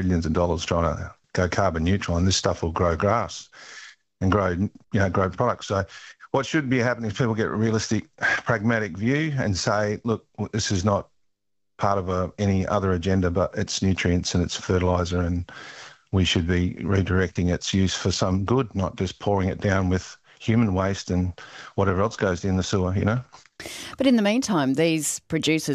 billions of dollars trying to go carbon neutral, and this stuff will grow grass and grow products. So what should be happening is people get a realistic, pragmatic view and say, look, this is not part of any other agenda, but it's nutrients and it's fertiliser, and we should be redirecting its use for some good, not just pouring it down with human waste and whatever else goes in the sewer, But in the meantime, these producers